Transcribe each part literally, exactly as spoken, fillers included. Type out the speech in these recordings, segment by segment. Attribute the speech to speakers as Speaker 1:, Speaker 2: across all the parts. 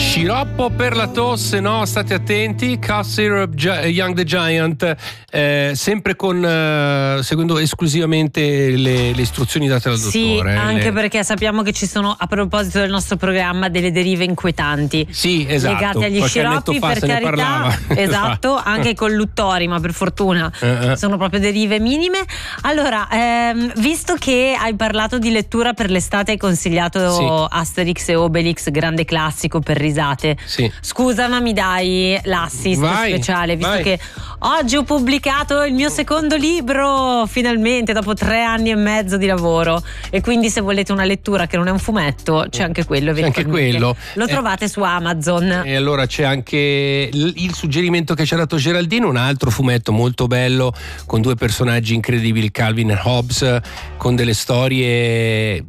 Speaker 1: Sciroppo per la tosse, no? State attenti. Cough Syrup, Gi- Young the Giant, eh, sempre con eh, seguendo esclusivamente le, le istruzioni date dal
Speaker 2: sì,
Speaker 1: dottore.
Speaker 2: Sì, anche
Speaker 1: le...
Speaker 2: perché sappiamo che ci sono, a proposito del nostro programma, delle derive inquietanti.
Speaker 1: Sì, esatto.
Speaker 2: Legate agli
Speaker 1: Qualche
Speaker 2: sciroppi, per carità. Esatto, anche i colluttori, ma per fortuna uh-huh. sono proprio derive minime. Allora, ehm, visto che hai parlato di lettura per l'estate, hai consigliato sì. Asterix e Obelix, grande classico per risate.
Speaker 1: Sì.
Speaker 2: Scusa, ma mi dai l'assist
Speaker 1: vai,
Speaker 2: speciale, visto
Speaker 1: vai.
Speaker 2: che oggi ho pubblicato il mio secondo libro, finalmente, dopo tre anni e mezzo di lavoro. E quindi se volete una lettura che non è un fumetto, c'è anche quello.
Speaker 1: C'è anche quello.
Speaker 2: Lo trovate eh, su Amazon.
Speaker 1: E allora c'è anche il suggerimento che ci ha dato Geraldino, un altro fumetto molto bello con due personaggi incredibili, Calvin e Hobbes, con delle storie.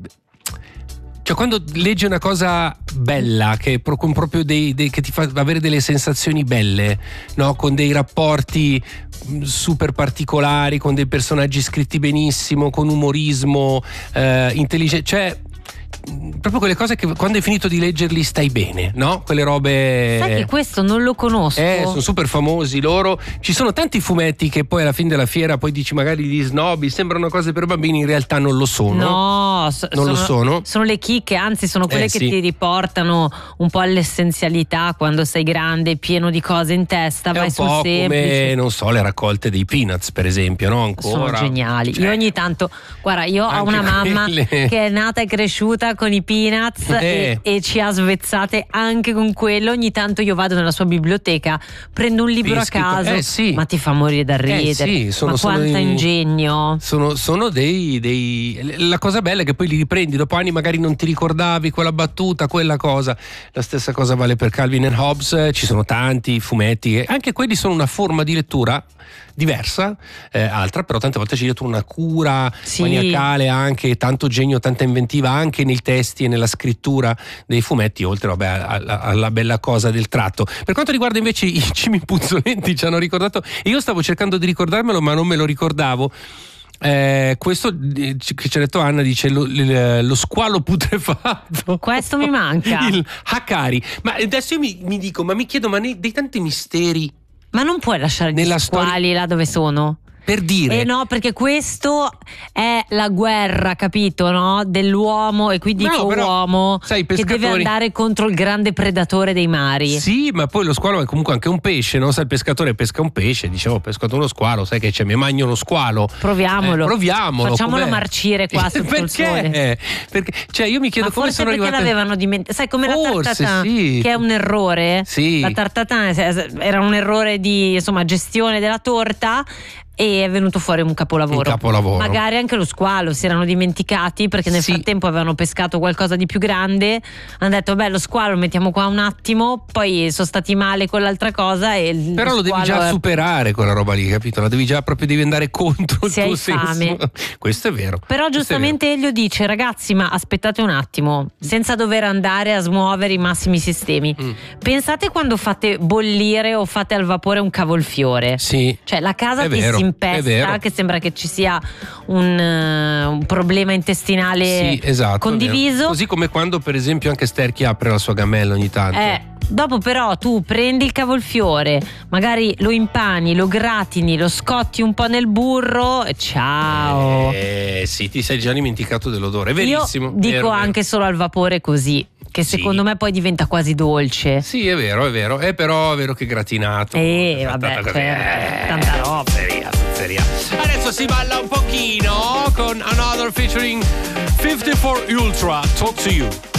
Speaker 1: Cioè, quando leggi una cosa bella che, con proprio dei, dei, che ti fa avere delle sensazioni belle, no? Con dei rapporti super particolari, con dei personaggi scritti benissimo, con umorismo, eh, intelligente, cioè proprio quelle cose che quando hai finito di leggerli stai bene, no? Quelle robe.
Speaker 2: Sai che questo non lo conosco.
Speaker 1: Eh, sono super famosi loro. Ci sono tanti fumetti che poi alla fine della fiera poi dici magari gli snobby, sembrano cose per bambini, in realtà non lo sono.
Speaker 2: No, so,
Speaker 1: non
Speaker 2: sono,
Speaker 1: lo sono.
Speaker 2: Sono le chicche, anzi sono quelle
Speaker 1: eh,
Speaker 2: che
Speaker 1: sì.
Speaker 2: ti riportano un po' all'essenzialità quando sei grande, pieno di cose in testa,
Speaker 1: è
Speaker 2: vai
Speaker 1: un
Speaker 2: sul
Speaker 1: po'
Speaker 2: semplice.
Speaker 1: Come, non so, le raccolte dei Peanuts, per esempio, no? Ancora.
Speaker 2: Sono geniali.
Speaker 1: Cioè,
Speaker 2: io ogni tanto, guarda, io ho una mamma
Speaker 1: quelle...
Speaker 2: che è nata e cresciuta con i Peanuts.
Speaker 1: Eh.
Speaker 2: E, e ci ha svezzate anche con quello. Ogni tanto io vado nella sua biblioteca, prendo un libro
Speaker 1: Fischi,
Speaker 2: a caso,
Speaker 1: eh, sì.
Speaker 2: ma ti fa morire da ridere.
Speaker 1: Eh, sì, sono,
Speaker 2: ma quanta
Speaker 1: sono
Speaker 2: ingegno.
Speaker 1: Sono, sono dei, dei. La cosa bella è che poi li riprendi dopo anni, magari non ti ricordavi quella battuta, quella cosa. La stessa cosa vale per Calvin and Hobbes. Ci sono tanti fumetti, anche quelli sono una forma di lettura diversa, eh, altra, però tante volte c'è dietro una cura
Speaker 2: sì.
Speaker 1: maniacale, anche tanto genio, tanta inventiva anche nei testi e nella scrittura dei fumetti, oltre vabbè, alla, alla bella cosa del tratto. Per quanto riguarda invece i cimi puzzolenti, ci hanno ricordato, io stavo cercando di ricordarmelo ma non me lo ricordavo. Eh, questo che ci ha detto Anna dice lo, lo squalo putrefatto,
Speaker 2: questo mi manca,
Speaker 1: il Hakari. Ma adesso io mi, mi dico, ma mi chiedo, ma nei, dei tanti misteri,
Speaker 2: ma non puoi lasciare
Speaker 1: nella
Speaker 2: gli squali
Speaker 1: storia...
Speaker 2: là dove sono?
Speaker 1: Per dire.
Speaker 2: Eh no, perché questo è la guerra, capito, no? Dell'uomo, e qui dico
Speaker 1: no, però,
Speaker 2: uomo
Speaker 1: sai,
Speaker 2: che deve andare contro il grande predatore dei mari.
Speaker 1: Sì, ma poi lo squalo è comunque anche un pesce, no? Sai, il pescatore pesca un pesce, dicevo, ho pescato uno squalo, sai che c'è, mi magno uno squalo.
Speaker 2: Proviamolo.
Speaker 1: Eh, proviamolo.
Speaker 2: Facciamolo
Speaker 1: com'è?
Speaker 2: marcire qua sotto
Speaker 1: perché?
Speaker 2: il sole.
Speaker 1: Perché? Cioè, io mi chiedo
Speaker 2: ma
Speaker 1: come
Speaker 2: forse
Speaker 1: sono
Speaker 2: perché
Speaker 1: arrivate...
Speaker 2: l'avevano dimenticato. Sai, come
Speaker 1: forse,
Speaker 2: la tartata,
Speaker 1: sì.
Speaker 2: che è un errore.
Speaker 1: Sì.
Speaker 2: La tartata era un errore di, insomma, gestione della torta. E è venuto fuori un capolavoro.
Speaker 1: Un capolavoro.
Speaker 2: Magari anche lo squalo si erano dimenticati, perché nel
Speaker 1: sì.
Speaker 2: frattempo avevano pescato qualcosa di più grande. Hanno detto beh, lo squalo lo mettiamo qua un attimo, poi sono stati male con l'altra cosa e il
Speaker 1: però lo devi già
Speaker 2: è...
Speaker 1: superare quella roba lì, capito? La devi già proprio devi andare contro il
Speaker 2: se
Speaker 1: tuo
Speaker 2: hai
Speaker 1: senso.
Speaker 2: fame.
Speaker 1: Questo è vero.
Speaker 2: Però giustamente Elio dice ragazzi, ma aspettate un attimo, senza dover andare a smuovere i massimi sistemi. Mm. Pensate quando fate bollire o fate al vapore un cavolfiore.
Speaker 1: Sì.
Speaker 2: Cioè la casa
Speaker 1: è
Speaker 2: ti
Speaker 1: vero,
Speaker 2: si impesta, che sembra che ci sia un, uh, un problema intestinale
Speaker 1: sì, esatto,
Speaker 2: condiviso.
Speaker 1: Così come quando per esempio anche Sterchi apre la sua gamella ogni tanto.
Speaker 2: Eh, dopo però tu prendi il cavolfiore, magari lo impani, lo gratini, lo scotti un po' nel burro e ciao.
Speaker 1: Eh sì, ti sei già dimenticato dell'odore, è verissimo.
Speaker 2: Io dico
Speaker 1: vero,
Speaker 2: anche
Speaker 1: vero.
Speaker 2: solo al vapore così, che
Speaker 1: sì.
Speaker 2: secondo me poi diventa quasi dolce.
Speaker 1: Sì, è vero, è vero, è però è vero che gratinato.
Speaker 2: Eh, vabbè, certo,
Speaker 1: eh,
Speaker 2: tanta roba.
Speaker 1: Pizzeria, pizzeria. Adesso si balla un pochino con Another featuring fifty-four Ultra, Talk to You.